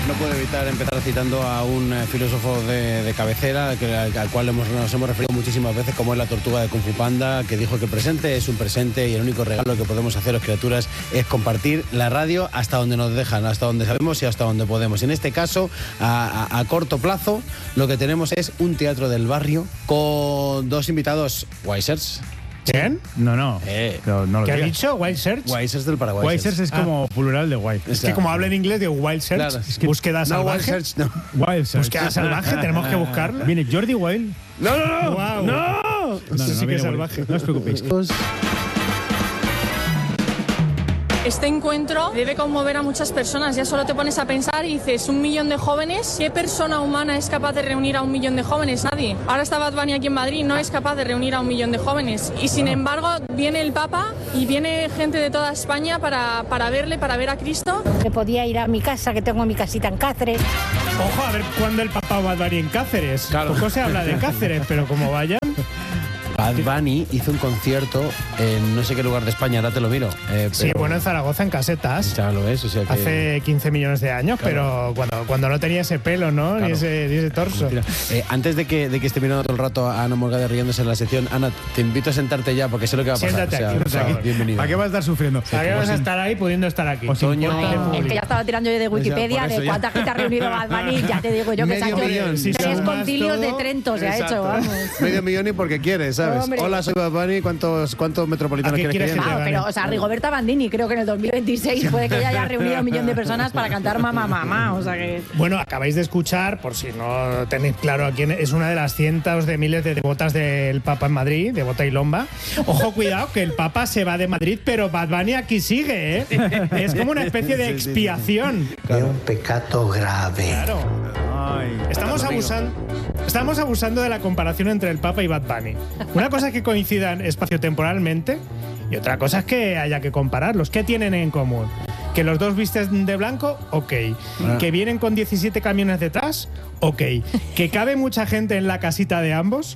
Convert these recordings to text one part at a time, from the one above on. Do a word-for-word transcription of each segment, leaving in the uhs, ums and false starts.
No puedo evitar empezar citando a un eh, filósofo de, de cabecera que, al, al cual hemos, nos hemos referido muchísimas veces, como es la tortuga de Kung Fu Panda, que dijo que el presente es un presente y el único regalo que podemos hacer las criaturas es compartir la radio hasta donde nos dejan, hasta donde sabemos y hasta donde podemos. En este caso, a, a, a corto plazo, lo que tenemos es un teatro del barrio con dos invitados Wisers. ¿Quién? No, no. Eh. no, no lo ¿Qué ha digas. dicho? ¿Wild Search? Wisers del Paraguay. Wisers es como Ah. plural de wild. Es que como habla en inglés de Wild Search, Claro. es que búsqueda No, salvaje. Wild Search, no. Wild Search. Búsqueda salvaje, tenemos que buscarla. Viene Jordi Wild. No, no, no. Wow. No. No, Esto no, sí no que viene es Wild. salvaje. No os preocupéis. Este encuentro debe conmover a muchas personas. Ya solo te pones a pensar y dices, un millón de jóvenes. ¿Qué persona humana es capaz de reunir a un millón de jóvenes? Nadie. Ahora está Bad Bunny aquí en Madrid, no es capaz de reunir a un millón de jóvenes. Y sin embargo, viene el Papa y viene gente de toda España para, para verle, para ver a Cristo. Que podía ir a mi casa, que tengo mi casita en Cáceres. Ojo, a ver cuándo el papá va a dar en Cáceres. Claro. Poco se habla de Cáceres, pero como vayan. Bad Bunny hizo un concierto en no sé qué lugar de España, ahora te lo miro. Eh, Sí, pero- bueno, en Zaragoza, en casetas. Ya lo ves, o sea que... Hace quince millones de años, Claro. pero cuando, cuando no tenía ese pelo, ¿no? Claro. Ni, ese, ni ese torso. Mira, eh, antes de que, de que esté mirando todo el rato a Ana Morgade riéndose en la sección, Ana, te invito a sentarte ya porque sé lo que va a pasar. Siéntate O sea, aquí, por o sea, favor. bienvenido. ¿Para qué vas a estar sufriendo? ¿Para qué vas a estar ahí pudiendo estar aquí? Os Toño. importa- El que ya estaba tirando yo de Wikipedia por eso de ya. cuánta gente ha reunido Bad Bunny, ya te digo yo que se ha Medio hecho millón, si tres sumas concilios todo, de Trento, se ha Exacto. hecho, vamos. Medio millón y porque quieres, ¿sabes? Hombre. Hola, soy Bad Bunny, ¿cuántos, cuántos metropolitanos ¿A qué quieres que quieres que lleve? te Claro, pero, o sea, Rigoberta Bandini, creo que en el dos mil veintiséis puede que ya haya reunido un millón de personas para cantar Mamá, Mamá, o sea que... Bueno, acabáis de escuchar, por si no tenéis claro a quién es, una de las cientos de miles de devotas del Papa en Madrid, devota y lomba. Ojo, cuidado, que el Papa se va de Madrid, pero Bad Bunny aquí sigue, ¿eh? Es como una especie de expiación. Es un pecado grave. Claro. Ay. Estamos abusando, estamos abusando de la comparación entre el Papa y Bad Bunny. Una cosa es que coincidan espaciotemporalmente y otra cosa es que haya que compararlos. ¿Qué tienen en común? Que los dos visten de blanco, ok. Ah. Que vienen con diecisiete camiones detrás, ok. Que cabe mucha gente en la casita de ambos,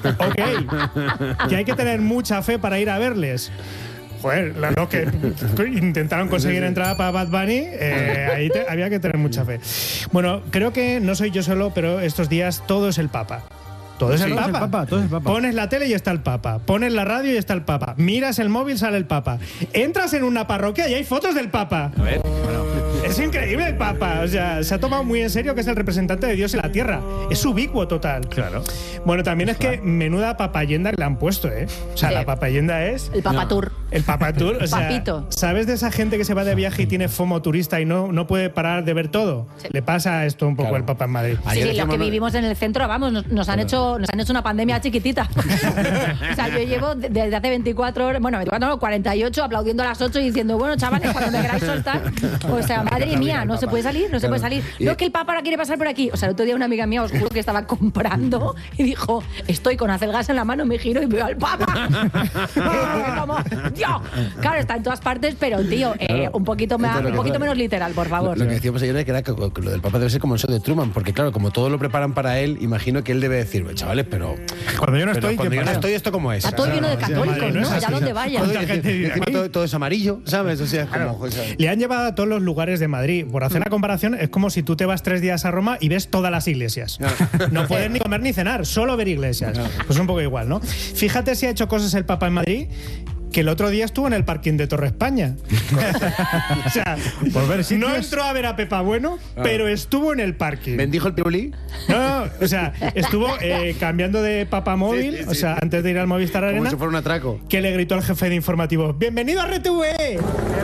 ok. Que hay que tener mucha fe para ir a verles. Joder, la- lo que intentaron conseguir entrada para Bad Bunny, eh, ahí te- había que tener mucha fe. Bueno, creo que no soy yo solo, pero estos días todo es el Papa. Todo es el Todo es el Papa. Papa, todo es el Papa. Pones la tele y está el Papa. Pones la radio y está el Papa. Miras el móvil, sale el Papa. Entras en una parroquia y hay fotos del Papa. A ver, Es increíble el Papa. O sea, se ha tomado muy en serio que es el representante de Dios en la tierra. Es ubicuo total. Claro. Bueno, también es que menuda papayenda que le han puesto, ¿eh? O sea, Sí. la papayenda es El Papa Tour. el Papa Tour. O sea, Papito. ¿sabes de esa gente que se va de viaje y tiene FOMO turista y no, no puede parar de ver todo? Sí. Le pasa esto un poco Claro. al Papa en Madrid. Sí, Ayer sí, los decíamos, que ¿no? vivimos en el centro, vamos, nos, nos han hecho nos han hecho una pandemia chiquitita. O sea, yo llevo de- desde hace veinticuatro horas, bueno, veinticuatro no, cuarenta y ocho, aplaudiendo a las ocho y diciendo, bueno, chavales, cuando me queráis soltar. O sea, madre mía, no se puede salir, no se puede salir. Y- No, que el Papa ahora quiere pasar por aquí. O sea, el otro día una amiga mía, os juro que estaba comprando y dijo, estoy con acelgas en la mano, me giro y veo al Papa. Como, Dios. Claro, está en todas partes, pero, tío, eh, un poquito, más, Entonces, lo un que- poquito menos literal, por favor. Lo que decíamos ayer era que, era que que lo del Papa debe ser como el show de Truman, porque claro, como todo lo preparan para él, imagino que él debe decir, chavales, pero, Cuando yo no pero estoy, cuando ¿qué yo no pasa? estoy, ¿esto cómo es? Está todo O sea, lleno de sí, católicos, madre, no ¿no? es Allá así, donde o sea, vayas. todo- ¿Cuánta gente vive encima aquí? todo, todo es amarillo, ¿sabes? O sea, es como... o sea, Le han llevado a todos los lugares de Madrid. Por hacer la comparación, es como si tú te vas tres días a Roma y ves todas las iglesias. No puedes ni comer ni cenar, solo ver iglesias. Pues un poco igual, ¿no? Fíjate si ha hecho cosas el Papa en Madrid, que el otro día estuvo en el parking de Torre España. O sea, Por ver sitios. no entró a ver a Pepa Bueno, pero estuvo en el parking. ¿Bendijo el pirulí? No, no, o sea, estuvo eh, cambiando de Papa móvil, Sí, sí, o sea, sí. antes de ir al Movistar Como Arena, si fuera un atraco. que le gritó al jefe de informativo: ¡bienvenido a R T V!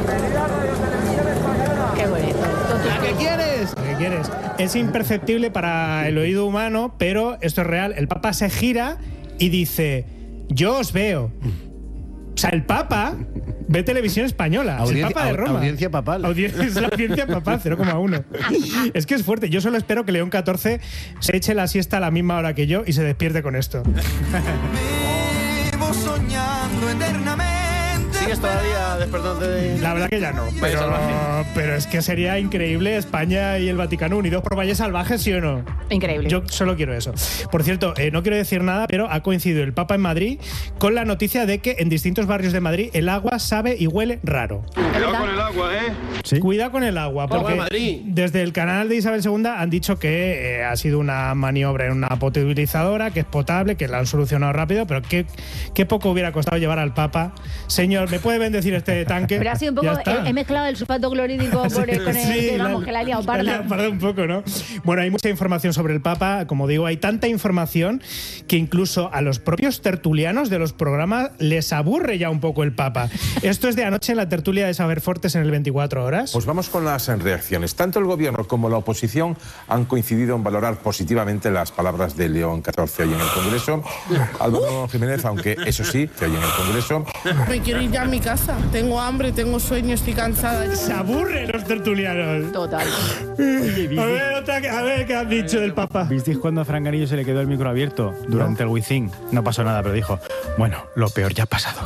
Qué bonito. ¿A qué quieres? ¿Qué quieres? Es imperceptible para el oído humano, pero esto es real. El Papa se gira y dice: yo os veo. O sea, el Papa ve televisión española. Es el Audiencia- Papa de au- Roma. audiencia papal. Audiencia- es la audiencia papal, cero coma uno. Es que es fuerte. Yo solo espero que León catorce se eche la siesta a la misma hora que yo y se despierte con esto. Vivo soñando eternamente. Sigue ¿Sigues todavía despertándote de...? La verdad que ya no. Valle Pero, salvaje. pero es que sería increíble España y el Vaticano unidos por Valle Salvaje, ¿sí o no? Increíble. Yo solo quiero eso. Por cierto, eh, no quiero decir nada, pero ha coincidido el Papa en Madrid con la noticia de que en distintos barrios de Madrid el agua sabe y huele raro. Cuidado con el agua, ¿eh? ¿Sí? Cuidado con el agua, Agua porque de Madrid. desde el canal de Isabel segunda han dicho que eh, ha sido una maniobra en una potabilizadora, que es potable, que la han solucionado rápido, pero qué, qué poco hubiera costado llevar al Papa. Señor, ¿me puede bendecir este tanque? Pero ha sido un poco. Ya está. He, he mezclado el sulfato clorhídrico con el, con el Sí, digamos, la- que la he liado la he liado parda. parda un poco, ¿no? Bueno, hay mucha información sobre el Papa. Como digo, hay tanta información que incluso a los propios tertulianos de los programas les aburre ya un poco el Papa. Esto es de anoche en la tertulia de Saber Fortes en el veinticuatro horas. Pues vamos con las reacciones. Tanto el gobierno como la oposición han coincidido en valorar positivamente las palabras de León catorce hoy en el Congreso. Álvaro Jiménez, aunque eso sí, que hoy en el Congreso. Me quiero ir ya a mi casa. Tengo hambre, tengo sueño, estoy cansada. Se aburren los tertulianos. Total. A ver, otra, que- a ver qué han dicho del Papa. ¿Visteis cuando a Franganillo se le quedó el micro abierto durante el Wizzing? No pasó nada, pero dijo, bueno, lo peor ya ha pasado.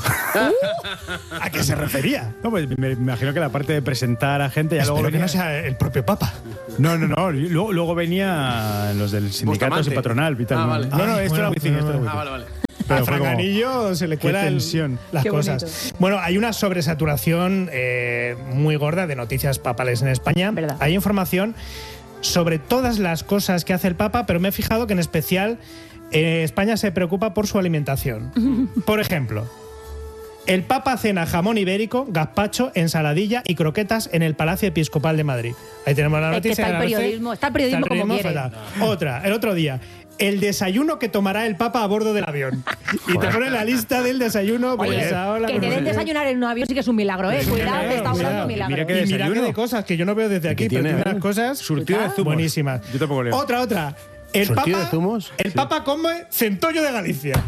¿A qué se refería? No, pues me, me imagino que la parte de presentar a gente ya luego Espero que venía... no sea el propio Papa. No, no, no. Luego, luego venía los del sindicato Bustamante. y patronal. Y tal. Ah, vale. No, no, Ah, esto bueno, era Wizzing, esto era bueno. Wizzing. Ah, vale, vale. Pero Al fue como, Franganillo se le qué cuela el- tensión. las Qué cosas. bonito. Bueno, hay una sobresaturación eh, muy gorda de noticias papales en España. Verdad. Hay información sobre todas las cosas que hace el Papa, pero me he fijado que en especial eh, España se preocupa por su alimentación. Por ejemplo, el Papa cena jamón ibérico, gazpacho, ensaladilla y croquetas en el Palacio Episcopal de Madrid. Ahí tenemos la Es que noticia. está el A veces- periodismo, está el periodismo como quiere. fatal. Otra, el otro día. El desayuno que tomará el Papa a bordo del avión. Y te pone la lista del desayuno. Pues Oye, esa ola, que pues te no den sé. desayunar en un avión sí que es un milagro, ¿eh? Cuidado, que está cuidado. hablando un milagro. Mira que Y mira que desayuno. de cosas que yo no veo desde aquí, ¿Qué pero tiene, tiene unas eh? cosas Surtido de zumos. buenísimas. Yo tampoco leo. Otra, otra. El ¿Surtido Papa, de zumos? el Papa come centollo de Galicia.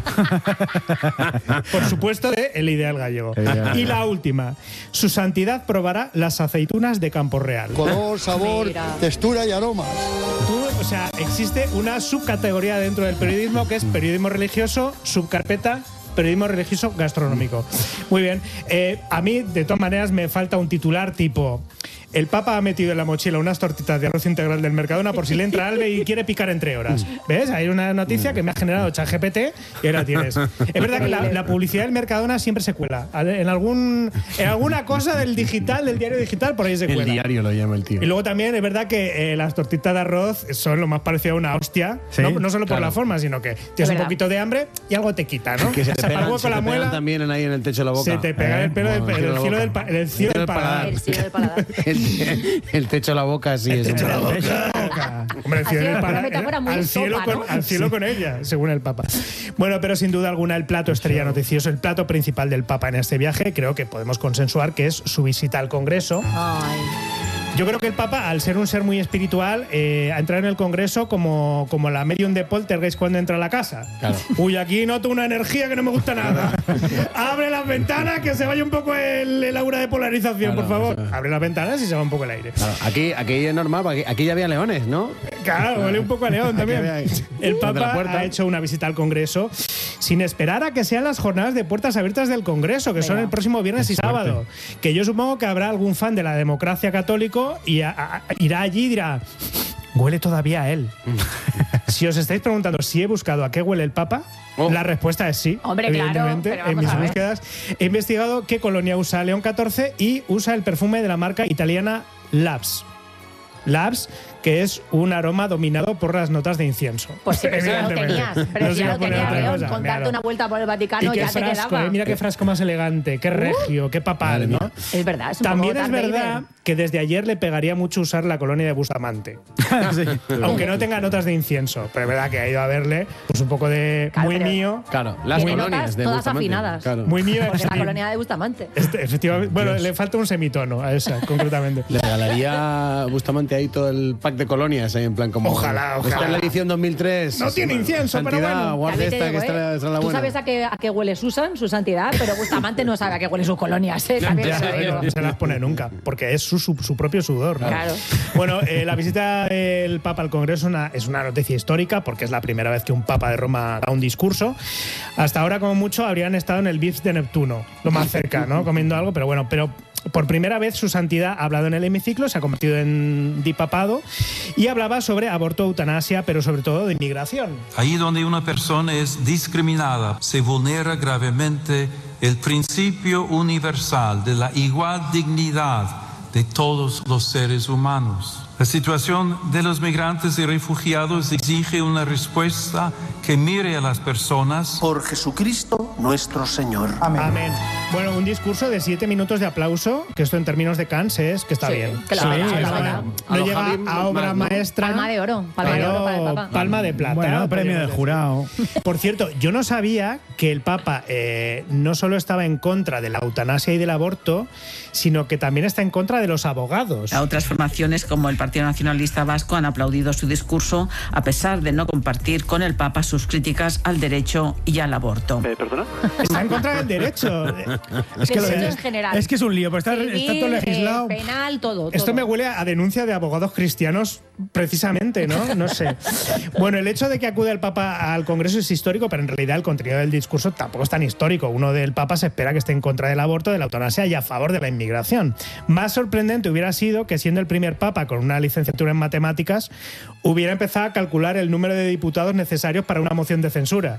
Por supuesto, de el ideal gallego. Ya. Y la última. Su santidad probará las aceitunas de Campo Real. Color, sabor, Mira. textura y aromas. Tú, o sea, existe una subcategoría dentro del periodismo que es periodismo religioso, subcarpeta, periodismo religioso gastronómico. Muy bien. Eh, a mí, de todas maneras, me falta un titular tipo... El Papa ha metido en la mochila unas tortitas de arroz integral del Mercadona por si le entra algo y quiere picar entre horas. ¿Ves? Hay una noticia que me ha generado ChatGPT y ahora tienes. Es verdad que la, la publicidad del Mercadona siempre se cuela. En algún en alguna cosa del digital, del diario digital, por ahí se cuela. El diario lo llama el tío. Y luego también es verdad que eh, las tortitas de arroz son lo más parecido a una hostia. Sí, no, no solo por claro. la forma, sino que tienes un verdad. poquito de hambre y algo te quita, ¿no? Que se te Esa pegan, hueco se la te pegan muela, también en ahí en el techo de la boca. se te pega ¿Eh? el pelo del, Bueno, en el el cielo de del, la pa- boca. en el cielo El del del paladar. El cielo del paladar. el, el techo de la boca, sí. es techo de la un- boca. Hombre, el Ha cielo sido del una paladar, metáfora muy al cielo, sopa, con, ¿no? al cielo con ella, según el Papa. Bueno, pero sin duda alguna el plato estrella noticioso, el plato principal del Papa en este viaje, creo que podemos consensuar que es su visita al Congreso. Ay. Yo creo que el Papa, al ser un ser muy espiritual, eh, ha entrado en el Congreso como, como la medium de Poltergeist cuando entra a la casa. Claro. Uy, aquí noto una energía que no me gusta nada. Abre las ventanas, que se vaya un poco el, el aura de polarización, Claro, por favor. eso es. Abre las ventanas y se va un poco el aire. Claro, aquí, aquí es normal, porque aquí, aquí ya había leones, ¿no? Claro, huele un poco a león también. Aquí había- El desde la Papa puerta. ha hecho una visita al Congreso sin esperar a que sean las jornadas de puertas abiertas del Congreso, que son Venga. el próximo viernes y sábado. Que yo supongo que habrá algún fan de la democracia católico y a- a- irá allí y dirá, huele todavía a él. Si os estáis preguntando si he buscado a qué huele el Papa, Oh. la respuesta es sí. Hombre, claro, evidentemente. pero En vamos mis a ver. búsquedas he investigado qué colonia usa León catorce y usa el perfume de la marca italiana Labs. Labs, que es un aroma dominado por las notas de incienso. Pues sí, pero si ya lo Evidentemente. tenías. Pero No si se ya iba a lo poner tenías, otra León. cosa, Con claro. darte una vuelta por el Y Vaticano qué ya te frasco, quedaba. eh, mira qué frasco más elegante, qué regio, qué papal, Madre ¿no? mía. Es verdad, es un También poco es Darth verdad Vader. que desde ayer le pegaría mucho usar la colonia de Bustamante. Sí. Aunque no tenga notas de incienso. Pero es verdad que ha ido a verle pues un poco de Claro, muy pero- mío. Claro, las Tiene colonias notas de todas Bustamante. afinadas. Claro. Muy mío. Porque la sí. colonia de Bustamante. Este, efectivamente. Bueno, le falta un semitono a esa, concretamente. Le regalaría a Bustamante ahí todo el pack de colonias, ahí en plan como... Ojalá, ojalá. Esta es la edición dos mil tres. No tiene incienso, pero Santidad, bueno. guarde También te esta, que digo, esta, ¿eh? esta es la Tú buena. sabes a qué, a qué huele Susan, su santidad, pero Bustamante no sabe a qué huele sus colonias, ¿eh? También Ya, te lo digo. no se las pone nunca, porque es su, su, su propio sudor, ¿no? Claro. Bueno, eh, la visita del Papa al Congreso es una, es una noticia histórica porque es la primera vez que un Papa de Roma da un discurso. Hasta ahora, como mucho, habrían estado en el Vips de Neptuno, lo más cerca, ¿no? Comiendo algo, pero bueno, pero por primera vez su santidad ha hablado en el hemiciclo, se ha convertido en dipapado y hablaba sobre aborto, eutanasia, pero sobre todo de inmigración. Ahí donde una persona es discriminada, se vulnera gravemente el principio universal de la igual dignidad de todos los seres humanos. La situación de los migrantes y refugiados exige una respuesta que mire a las personas. Por Jesucristo nuestro Señor. Amén. Amén. Bueno, un discurso de siete minutos de aplauso, que esto en términos de Cannes es que está Sí, bien. que la Sí, verdad, sí, la no, verdad. no A lo llega Javi a obra más, ¿no? maestra. Palma de oro, palma de oro para el pero Papa. palma de plata. Bueno, premio del podríamos jurado. decir. Por cierto, yo no sabía que el Papa eh, no solo estaba en contra de la eutanasia y del aborto, sino que también está en contra de los abogados. A otras formaciones como el Partido Nacionalista Vasco han aplaudido su discurso a pesar de no compartir con el Papa sus críticas al derecho y al aborto. Eh, ¿Perdona? Está en contra del derecho. Es que, lo derecho es. en general. Es que es un lío, pues está, Civil, está todo legislado. eh, penal, todo. Esto todo. me huele a denuncia de abogados cristianos, precisamente, ¿no? No sé. Bueno, el hecho de que acude el Papa al Congreso es histórico, pero en realidad el contenido del discurso tampoco es tan histórico. Uno del Papa se espera que esté en contra del aborto, de la eutanasia y a favor de la inmigración. Más sorprendente hubiera sido que, siendo el primer Papa con una licenciatura en matemáticas, hubiera empezado a calcular el número de diputados necesarios para una moción de censura.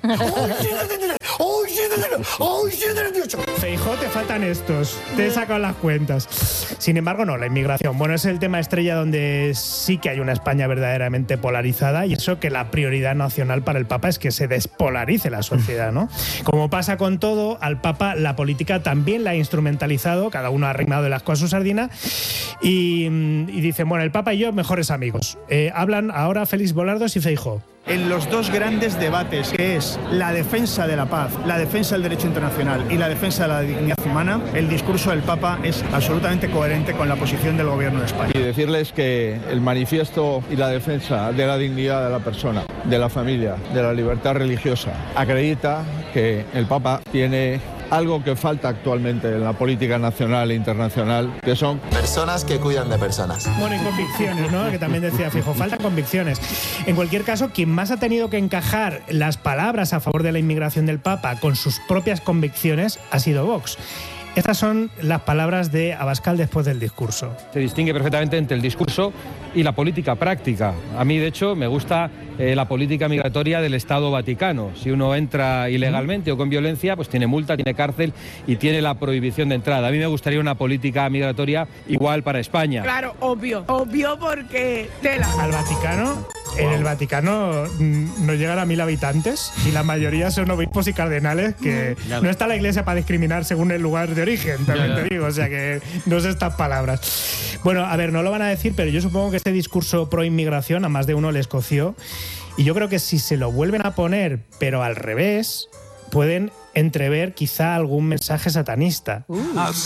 Feijóo, te faltan estos. Te he sacado las cuentas. Sin embargo, no, la inmigración. Bueno, es el tema estrella donde sí que hay una España verdaderamente polarizada, y eso que la prioridad nacional para el Papa es que se despolarice la sociedad, ¿no? Como pasa con todo, al Papa la política también la ha instrumentalizado, cada uno ha arrimado el asco a su sardina, y, y dicen, bueno, el Papa y yo mejores amigos. Eh, hablan ahora Félix Bolardos y Feijóo. En los dos grandes debates, que es la defensa de la paz, la defensa del derecho internacional y la defensa de la dignidad humana, el discurso del Papa es absolutamente coherente con la posición del Gobierno de España. Y decirles que el manifiesto y la defensa de la dignidad de la persona, de la familia, de la libertad religiosa, acredita que el Papa tiene algo que falta actualmente en la política nacional e internacional, que son personas que cuidan de personas. Bueno, y convicciones, ¿no? Que también decía Feijóo, faltan convicciones. En cualquier caso, quien más ha tenido que encajar las palabras a favor de la inmigración del Papa con sus propias convicciones ha sido Vox. Estas son las palabras de Abascal después del discurso. Se distingue perfectamente entre el discurso y la política práctica. A mí, de hecho, me gusta eh, la política migratoria del Estado Vaticano. Si uno entra ilegalmente o con violencia, pues tiene multa, tiene cárcel y tiene la prohibición de entrada. A mí me gustaría una política migratoria igual para España. Claro, obvio. Obvio porque tela. Al Vaticano, en el Vaticano mm, no llegan a mil habitantes y la mayoría son obispos y cardenales, que no está la Iglesia para discriminar según el lugar de origen, también te digo, o sea que no sé estas palabras. Bueno, a ver, no lo van a decir, pero yo supongo que este discurso pro inmigración a más de uno les coció, y yo creo que si se lo vuelven a poner, pero al revés, pueden entrever quizá algún mensaje satanista. Uh.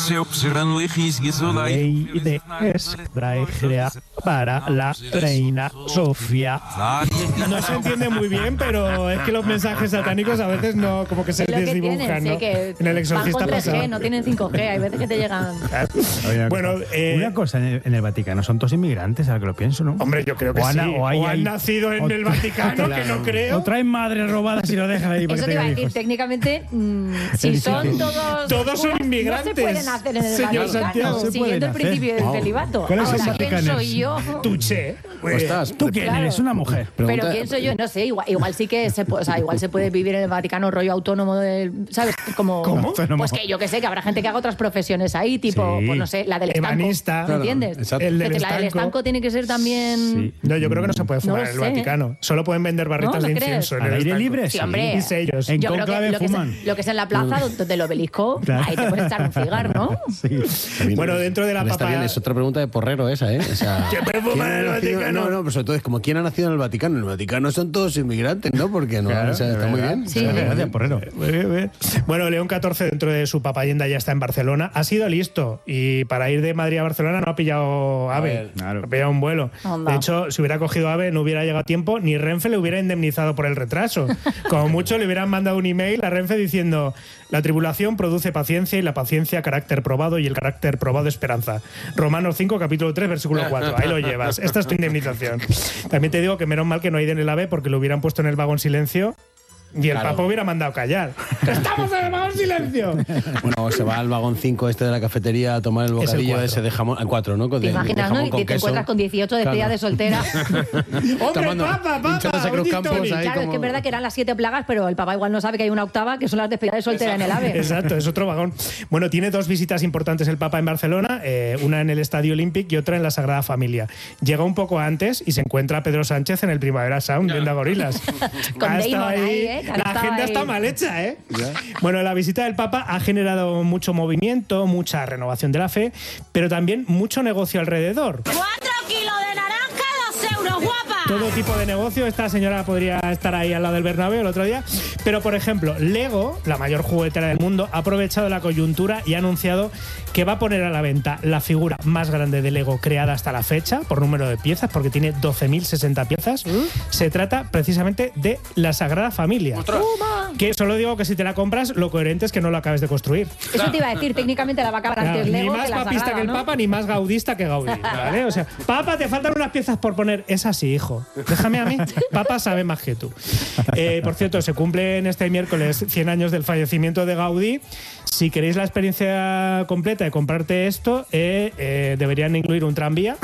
Ley de Escraegea para la reina Sofía. No se entiende muy bien, pero es que los mensajes satánicos a veces no, como que se desdibujan, ¿no? Sí, que en el Exorcista van con tres G, pasado. no tienen cinco G, hay veces que te llegan. Oye, bueno, eh, una cosa, en el, en el Vaticano son todos inmigrantes, ahora que lo pienso, ¿no? Hombre, yo creo que o sí. Han, o, hay, o han hay, nacido en o, el Vaticano, claro. que no creo. O traen madres robadas y lo dejan ahí. Eso te iba a decir, técnicamente, mmm, si son todos... Todos son inmigrantes. No se pueden hacer en el Señor Vaticano, Santiago, se siguiendo el hacer. principio del Wow. celibato. ¿Cuáles son Ahora, ¿quién vaticanos? soy yo? Tuche. Ostras, ¿tú quién Claro. eres? Una mujer. Pero ¿quién soy yo? No sé, igual, igual sí que se puede, o sea, igual se puede vivir en el Vaticano rollo autónomo del, ¿sabes? Como, ¿Cómo? Pues que yo que sé, que habrá gente que haga otras profesiones ahí, tipo, Sí. pues no sé, la del estanco. Ebanista. ¿Me Claro, entiendes? exacto. El del Que la del estanco. estanco tiene que ser también... Sí. No, yo creo que no se puede fumar No lo en el sé. Vaticano. Solo pueden vender barritas ¿No? de ¿Lo crees? incienso en Al el aire estanco. libre, Sí, sí. hombre. Y sellos. En Yo creo que conclave lo, que fuman. es, lo que es en la plaza donde el obelisco, Claro. ahí te puedes echar un cigarro, ¿no? Sí. Bueno, dentro de la Está papa... bien, es otra pregunta de porrero esa, ¿eh? O sea, ¿Qué puede fumar ¿quién en el ha nacido- Vaticano? No, no, pero sobre todo es como quién ha nacido en el Vaticano. En el Vaticano son todos inmigrantes, ¿no? Porque no, Claro, o sea, de está muy verdad. bien. Sí. Está muy bien. Gracias, porrero. Muy bien, muy bien. Bueno, León catorce, dentro de su papayenda, ya está en Barcelona. Ha sido listo y para ir de Madrid a Barcelona no ha pillado AVE. Claro. Ha pillado un vuelo. Anda. De hecho, si hubiera cogido AVE no hubiera llegado a tiempo, ni Renfe le hubiera indemnizado por el retraso. Como mucho le hubieran mandado un email a Renfe diciendo diciendo: la tribulación produce paciencia y la paciencia carácter probado y el carácter probado esperanza. Romanos cinco, capítulo tres, versículo cuatro. Ahí lo llevas. Esta es tu indemnización. También te digo que menos mal que no hay en el AVE porque lo hubieran puesto en el vagón silencio y el Claro. Papa hubiera mandado callar. ¡Estamos en el vagón silencio! Bueno, se va al vagón cinco este de la cafetería a tomar el Es el bocadillo cuatro. ese de jamón. Al cuatro, ¿no? Con ¿Te de- de imaginas, no? jamón Y con te, te queso. encuentras con dieciocho despedidas Claro. de soltera. ¡Hombre, Tomando- papa, hinchándose papa! Cruz un Campos gin tonic. ahí Claro, es como- que es verdad que eran las siete plagas, pero el Papa igual no sabe que hay una octava, que son las despedidas de soltera en el AVE. Exacto, es otro vagón. Bueno, tiene dos visitas importantes el Papa en Barcelona, eh, una en el Estadio Olímpic y otra en la Sagrada Familia. Llega un poco antes y se encuentra a Pedro Sánchez en el Primavera Sound viendo a gorilas. Con Ha estado Damon ahí, ¿eh? Que han La estado agenda ahí. está mal hecha, ¿eh? Bueno, la visita del Papa ha generado mucho movimiento, mucha renovación de la fe, pero también mucho negocio alrededor. Cuatro kilos de naranja, dos euros, guapa. Todo tipo de negocio. Esta señora podría estar ahí al lado del Bernabéu el otro día. Pero, por ejemplo, Lego, la mayor juguetera del mundo, ha aprovechado la coyuntura y ha anunciado que va a poner a la venta la figura más grande de Lego creada hasta la fecha, por número de piezas, porque tiene doce mil sesenta piezas. Se trata precisamente de la Sagrada Familia. Que solo digo que si te la compras, lo coherente es que no lo acabes de construir. Eso te iba a decir, técnicamente la va a acabar Claro, antes ni Lego más que la papista Sagrada, que el ¿no? Papa, ni más gaudista que Gaudí, ¿vale? O sea, Papa, te faltan unas piezas por poner. Es así, hijo. Déjame a mí. Papa sabe más que tú. Eh, por cierto, se cumplen este miércoles cien años del fallecimiento de Gaudí. Si queréis la experiencia completa de comprarte esto, eh, eh, deberían incluir un tranvía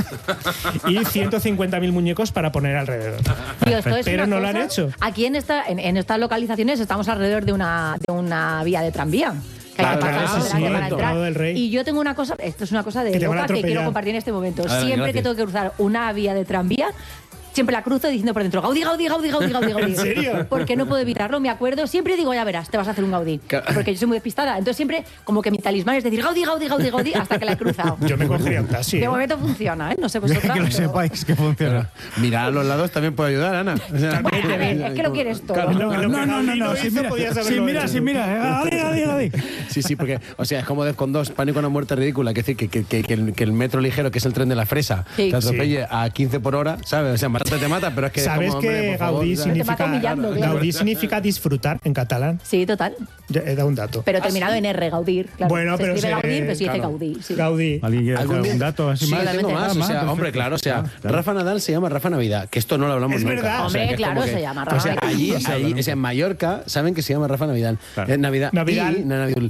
y ciento cincuenta mil muñecos para poner alrededor. Tío, esto es Pero una no lo han cosa- hecho. Aquí en, esta, en, en estas localizaciones estamos alrededor de una, de una vía de tranvía. Que hay Claro, que pasar claro, por sí, delante sí, para el entrar. Tornado del Rey. Y yo tengo una cosa, esto es una cosa de Que te van a loca que quiero atropellar. compartir en este momento. Adelante, Siempre gracias. que tengo que cruzar una vía de tranvía, siempre la cruzo diciendo por dentro Gaudí, Gaudí, Gaudí, Gaudí, Gaudí, Gaudí. ¿En serio? Porque no puedo evitarlo, me acuerdo. Siempre digo, ya verás, te vas a hacer un Gaudí. Claro. Porque yo soy muy despistada. Entonces siempre como que mi talismán es decir Gaudí, Gaudí, Gaudí, Gaudí, hasta que la he cruzado. Yo me cogería un taxi. De ¿eh? momento funciona, ¿eh? No sé vosotras. Que lo pero- sepáis que funciona. Mirar a los lados también puede ayudar, Ana. O sea, Bueno, a ver, es que lo quieres todo. Claro, ¿no? lo que No, no, no, Gaudí no. hizo, Sí, mira, podías sí, haberlo mira, hecho. sí, mira. Gaudí, Gaudí, Gaudí. Sí, sí, porque, o sea, es como Def con dos, pánico a una muerte ridícula, que decir que, que, que, que el, que el metro ligero, que es el tren de la fresa, Sí. te atropelle a quince por hora, ¿sabes? O sea, matarte te mata, pero es que es ¿Sabes como, que hombre, por favor, Gaudí ¿sabes? Te va significa, humillando, claro. Gaudí significa disfrutar en catalán? Sí, total. Ya he dado un dato. Pero terminado en R, Gaudir. Claro. Bueno, se pero escribe se- Gaudir, pero sí dice claro. Gaudí. Sí. Gaudí. ¿Alguien quiere hacer ¿Algún día? algún dato así Sí, más? tengo más, o sea, perfecto. hombre, claro, o sea, Claro. Rafa Nadal se llama Rafa Navidad, que esto no lo hablamos Es nunca. verdad. O sea, Hombre, que es claro, como que- se llama O Rafa sea, Navidad. allí, No se habla allí nunca. o sea, en Mallorca saben que se llama Rafa Navidad. Claro. Eh, Navidad. Navidad. Y, no, Navidad.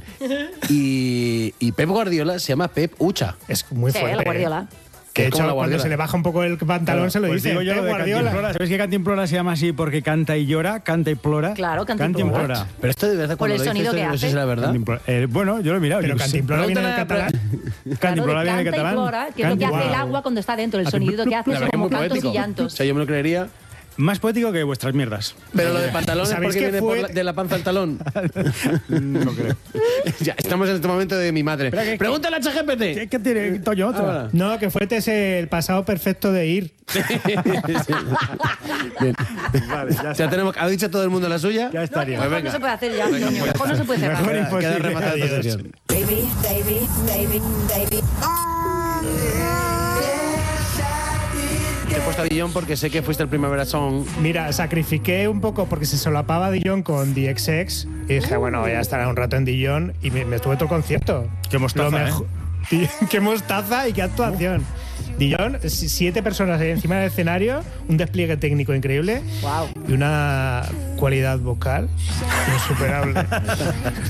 Y, y Pep Guardiola se llama Pep Ucha. Es muy Sí, fuerte. la Guardiola. Que de Es como hecho, la cuando Guardiola. se le baja un poco el pantalón, se lo Pues dice. digo yo Pep lo de Guardiola. Cantimplora. ¿Sabes que Cantimplora se llama así porque canta y llora? Canta y plora. Claro, canta y plora. Pero esto de verdad, Por cuando el lo dices, sonido esto que no sé hace. si es la verdad. Cantimplora. Eh, bueno, yo lo he mirado. Pero yo qué sé. Cantimplora viene del Pregúntale a- catalán. Cantimplora Claro, viene de canta y catalán. plora, que es lo que hace el Guau. agua cuando está dentro. El Hace sonidito que hace La son verdad que es como muy cantos poético. y O llantos. sea, yo me lo creería. Más poético que vuestras mierdas. Pero lo de pantalones, ¿Sabéis porque que viene fue- por la- de la panza al talón. No creo. Ya, estamos en este momento de mi madre. Pero que- Pregúntale a ChatGPT. ¿Qué, qué tiene Toño otro? Ahora. No, que fue ese el pasado perfecto de ir. Bien. Vale, ya Ya está. tenemos, ¿ha dicho todo el mundo la suya? Ya estaría. Pues Mejor venga. no se puede hacer ya, Antonio. Mejor no se puede cerrar. Mejor Queda- queda imposible. rematada esta Adiós. sesión. Baby, baby, baby, baby. Te he puesto a Dillon porque sé que fuiste el Primavera Song. Mira, sacrifiqué un poco porque se solapaba Dijon con The X X y dije, bueno, voy a estar un rato en Dijon y me, me estuve todo el concierto. Qué mostaza, Lo ¿eh? mejo- Tío, qué mostaza y qué actuación. Dijon, si- siete personas ahí encima del escenario, un despliegue técnico increíble Wow. y una cualidad vocal insuperable.